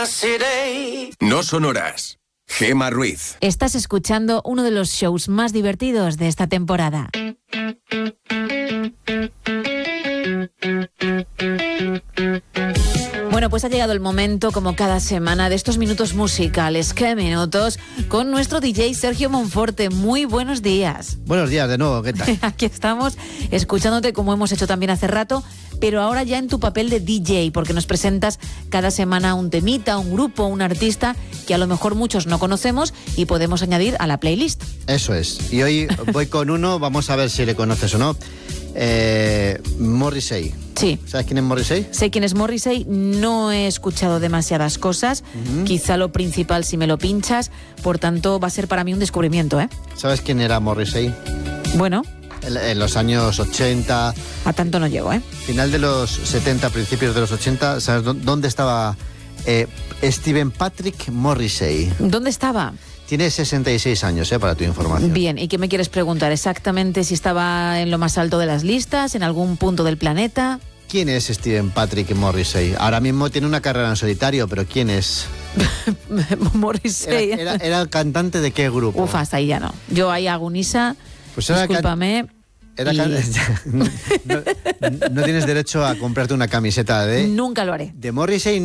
No sonoras. Gemma Ruiz. Estás escuchando uno de los shows más divertidos de esta temporada. Bueno, pues ha llegado el momento, como cada semana, de estos minutos musicales. ¡Qué minutos! Con nuestro DJ Sergio Monforte. Muy buenos días. Buenos días de nuevo, ¿qué tal? Aquí estamos, escuchándote como hemos hecho también hace rato, pero ahora ya en tu papel de DJ, porque nos presentas cada semana un temita, un grupo, un artista que a lo mejor muchos no conocemos y podemos añadir a la playlist. Eso es. Y hoy voy con uno, vamos a ver si le conoces o no. Morrissey. Sí. ¿Sabes quién es Morrissey? Sé quién es Morrissey, no he escuchado demasiadas cosas, quizá lo principal si me lo pinchas, por tanto va a ser para mí un descubrimiento, ¿eh? ¿Sabes quién era Morrissey? Bueno. En los años 80... A tanto no llego, ¿eh? Final de los 70, principios de los 80, ¿sabes dónde estaba Stephen Patrick Morrissey? ¿Dónde estaba? Tiene 66 años, para tu información. Bien, ¿y qué me quieres preguntar? ¿Exactamente si estaba en lo más alto de las listas, en algún punto del planeta? ¿Quién es Stephen Patrick Morrissey? Ahora mismo tiene una carrera en solitario, pero ¿quién es? Morrissey. ¿Era el cantante de qué grupo? Uf, hasta ahí ya no. Yo ahí hago unisa, pues discúlpame. No tienes derecho a comprarte una camiseta Nunca lo haré. de Morrissey.